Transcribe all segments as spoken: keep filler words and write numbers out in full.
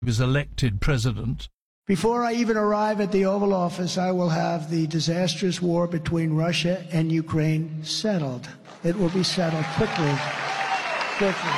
was elected president. Before I even arrive at the Oval Office, I will have the disastrous war between Russia and Ukraine settled. It will be settled quickly, quickly.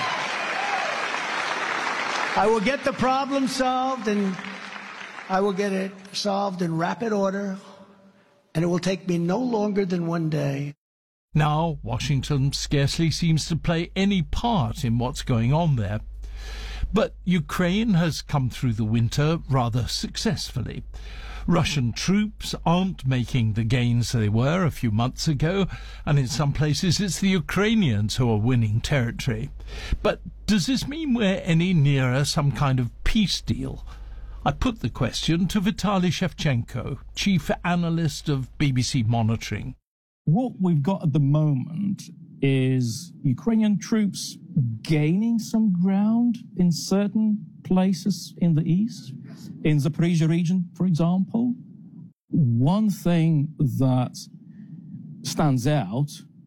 I will get the problem solved, and I will get it solved in rapid order, and it will take me no longer than one day. Now, Washington scarcely seems to play any part in what's going on there. But Ukraine has come through the winter rather successfully. Russian troops aren't making the gains they were a few months ago, and in some places it's the Ukrainians who are winning territory. But does this mean we're any nearer some kind of peace deal? I put the question to Vitaly Shevchenko, chief analyst of B B C Monitoring. What we've got at the moment is Ukrainian troops gaining some ground in certain places in the east, in the Zaporizhzhia region, for example. One thing that stands out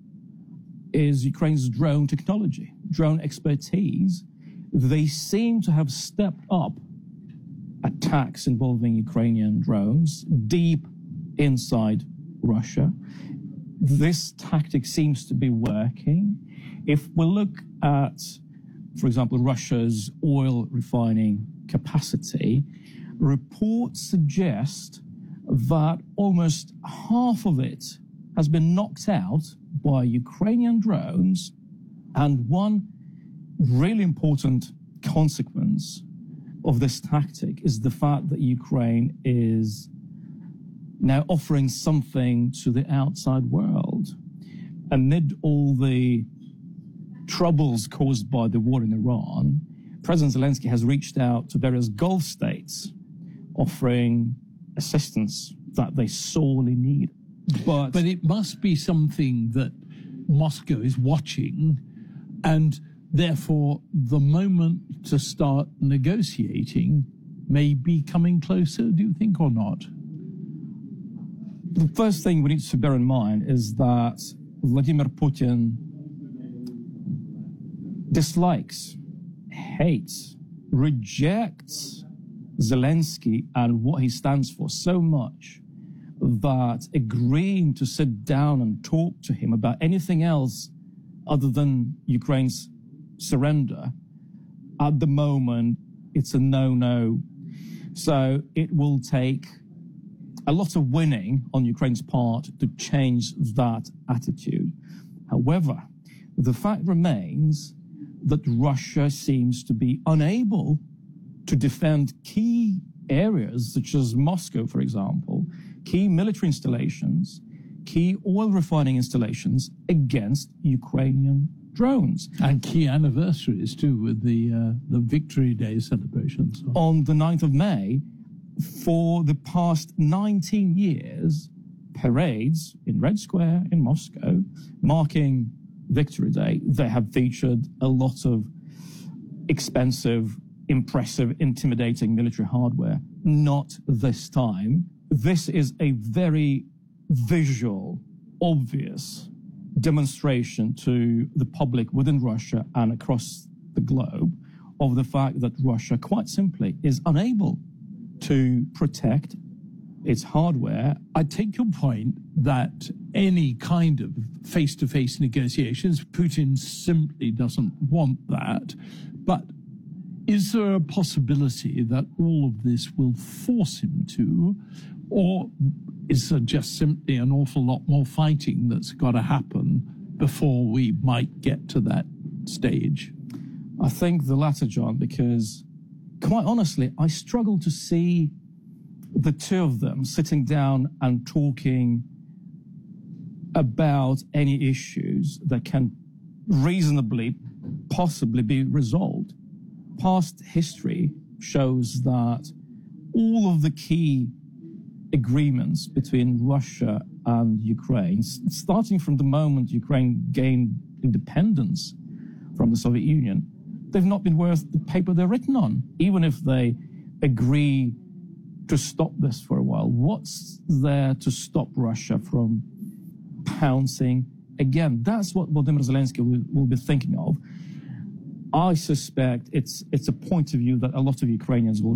is Ukraine's drone technology, drone expertise. They seem to have stepped up attacks involving Ukrainian drones deep inside Russia. This tactic seems to be working. If we look at, for example, Russia's oil refining capacity, reports suggest that almost half of it has been knocked out by Ukrainian drones. And one really important consequence of this tactic is the fact that Ukraine is now offering something to the outside world. Amid all the troubles caused by the war in Iran, President Zelensky has reached out to various Gulf states, offering assistance that they sorely need. But, but it must be something that Moscow is watching, and therefore the moment to start negotiating may be coming closer, do you think, or not? The first thing we need to bear in mind is that Vladimir Putin dislikes, hates, rejects Zelensky and what he stands for so much that agreeing to sit down and talk to him about anything else other than Ukraine's surrender, at the moment, it's a no-no. So it will take a lot of winning on Ukraine's part to change that attitude. However, the fact remains that Russia seems to be unable to defend key areas such as Moscow, for example, key military installations, key oil refining installations against Ukrainian drones. And key anniversaries too, with the uh, the Victory Day celebrations. On the ninth of May, for the past nineteen years, parades in Red Square in Moscow, marking Victory Day, they have featured a lot of expensive, impressive, intimidating military hardware. Not this time. This is a very visual, obvious demonstration to the public within Russia and across the globe of the fact that Russia, quite simply, is unable to protect its hardware. I take your point that any kind of face-to-face negotiations, Putin simply doesn't want that. But is there a possibility that all of this will force him to, or is there just simply an awful lot more fighting that's got to happen before we might get to that stage? I think the latter, John, because quite honestly, I struggle to see the two of them sitting down and talking about any issues that can reasonably, possibly be resolved. Past history shows that all of the key agreements between Russia and Ukraine, starting from the moment Ukraine gained independence from the Soviet Union, they've not been worth the paper they're written on, even if they agree to stop this for a while. What's there to stop Russia from pouncing again? That's what Volodymyr Zelensky will, will be thinking of. I suspect it's it's a point of view that a lot of Ukrainians will